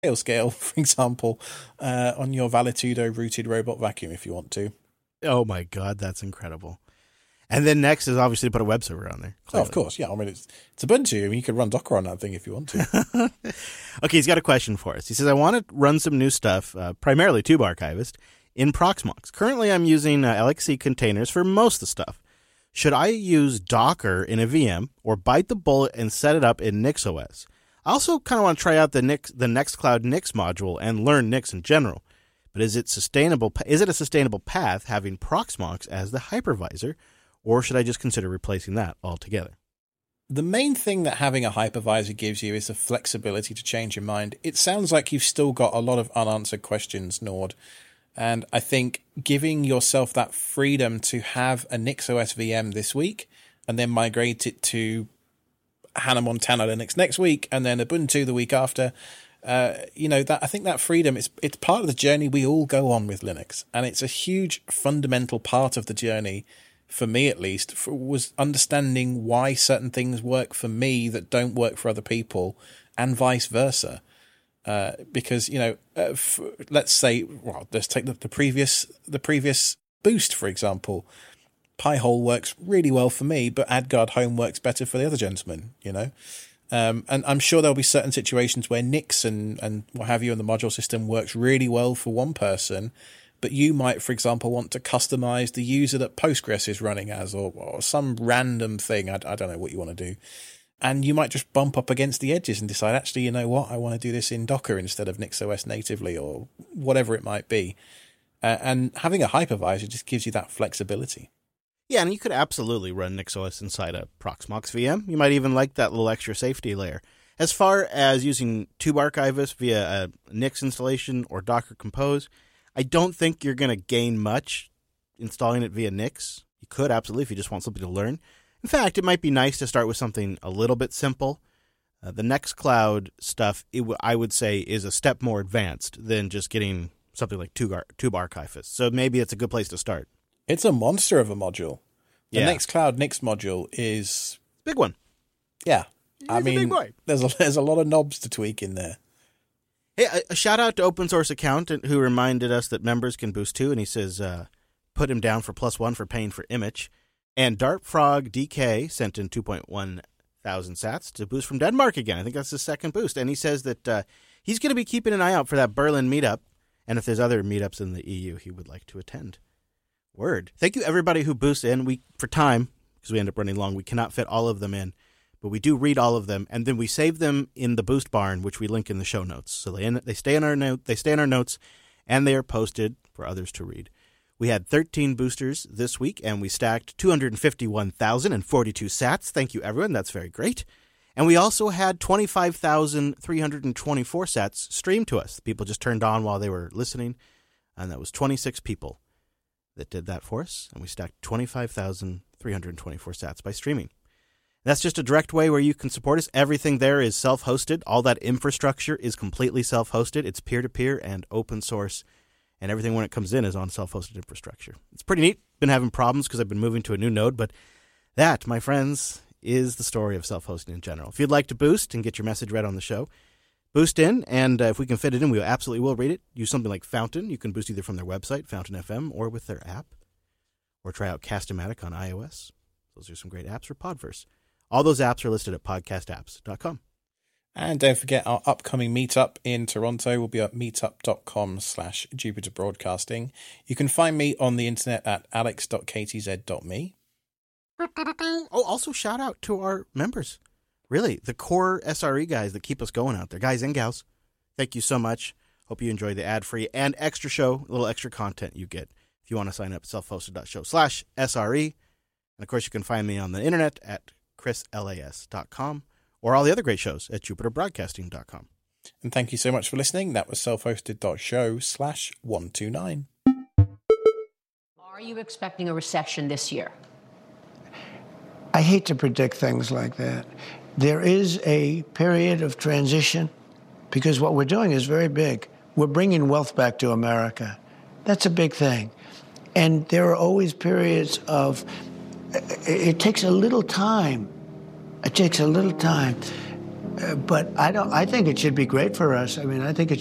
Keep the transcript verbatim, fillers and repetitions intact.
scale scale, for example, uh, on your Valetudo rooted robot vacuum if you want to. Oh my God, that's incredible. And then next is obviously to put a web server on there. Oh, of course, yeah. I mean, it's, it's Ubuntu. I mean, you could run Docker on that thing if you want to. Okay, he's got a question for us. He says, I want to run some new stuff, uh, primarily TubeArchivist, in Proxmox. Currently, I'm using uh, L X C containers for most of the stuff. Should I use Docker in a V M or bite the bullet and set it up in NixOS? I also kind of want to try out the Nix, the Nextcloud Nix module and learn Nix in general. But is it sustainable? Is it a sustainable path having Proxmox as the hypervisor? Or should I just consider replacing that altogether? The main thing that having a hypervisor gives you is the flexibility to change your mind. It sounds like you've still got a lot of unanswered questions, Nord. And I think giving yourself that freedom to have a NixOS V M this week and then migrate it to Hannah Montana Linux next week and then Ubuntu the week after, uh, you know, that I think that freedom is it's part of the journey we all go on with Linux. And it's a huge fundamental part of the journey, for me at least, for, was understanding why certain things work for me that don't work for other people and vice versa. Uh, because, you know, uh, f- let's say, well, let's take the, the previous the previous boost, for example. Pi-hole works really well for me, but AdGuard Home works better for the other gentleman, you know. Um, and I'm sure there'll be certain situations where Nix and, and what have you in the module system works really well for one person, but you might, for example, want to customize the user that Postgres is running as, or, or some random thing. I, I don't know what you want to do. And you might just bump up against the edges and decide, actually, you know what, I want to do this in Docker instead of NixOS natively, or whatever it might be. Uh, and having a hypervisor just gives you that flexibility. Yeah, and you could absolutely run NixOS inside a Proxmox V M. You might even like that little extra safety layer. As far as using TubeArchivist via a Nix installation or Docker Compose, I don't think you're going to gain much installing it via Nix. You could absolutely if you just want something to learn. In fact, it might be nice to start with something a little bit simple. Uh, the Nextcloud stuff, it w- I would say, is a step more advanced than just getting something like TubeArchivist. So maybe it's a good place to start. It's a monster of a module. The yeah. Nextcloud Nix module is... Big one. Yeah. He's I mean, a big boy. there's a, there's a lot of knobs to tweak in there. Hey, a, a shout out to Open Source Accountant who reminded us that members can boost too, and he says, uh, put him down for plus one for paying for image. And Dartfrog D K sent in two point one thousand sats to boost from Denmark again. I think that's his second boost. And he says that uh, he's going to be keeping an eye out for that Berlin meetup. And if there's other meetups in the E U, he would like to attend. Word. Thank you, everybody who boosts in. We, for time, because we end up running long, we cannot fit all of them in. But we do read all of them. And then we save them in the Boost Barn, which we link in the show notes. So they, in, they, stay in our note, they stay in our notes, and they are posted for others to read. We had thirteen boosters this week, and we stacked two hundred fifty-one thousand forty-two sats. Thank you, everyone. That's very great. And we also had twenty-five thousand three hundred twenty-four sats streamed to us. People just turned on while they were listening, and that was twenty-six people that did that for us. And we stacked twenty-five thousand three hundred twenty-four sats by streaming. That's just a direct way where you can support us. Everything there is self-hosted. All that infrastructure is completely self-hosted. It's peer-to-peer and open source. And everything when it comes in is on self-hosted infrastructure. It's pretty neat. Been having problems because I've been moving to a new node, but that, my friends, is the story of self-hosting in general. If you'd like to boost and get your message read on the show, boost in, and uh, if we can fit it in, we absolutely will read it. Use something like Fountain. You can boost either from their website, Fountain F M, or with their app, or try out Cast-O-Matic on iOS. Those are some great apps for Podverse. All those apps are listed at podcast apps dot com. And don't forget our upcoming meetup in Toronto will be at meetup.com slash Jupiter Broadcasting. You can find me on the internet at alex dot k t z dot m e. Oh, also shout out to our members. Really, the core S R E guys that keep us going out there. Guys and gals, thank you so much. Hope you enjoy the ad-free and extra show, a little extra content you get. If you want to sign up, selfhosted.show slash SRE. And, of course, you can find me on the internet at chris las dot com. Or all the other great shows at jupiter broadcasting dot com. And thank you so much for listening. That was selfhosted.show slash 129. Are you expecting a recession this year? I hate to predict things like that. There is a period of transition because what we're doing is very big. We're bringing wealth back to America. That's a big thing. And there are always periods of, it takes a little time. It takes a little time. Uh, but I don't. I think it should be great for us. I mean, I think it